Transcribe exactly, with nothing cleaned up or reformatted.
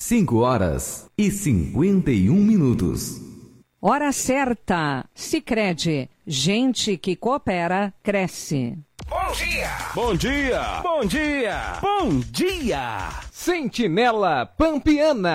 cinco horas e cinquenta e um minutos. Hora certa. Sicredi. Gente que coopera, cresce. Bom dia! Bom dia! Bom dia! Bom dia! Sentinela Pampiana.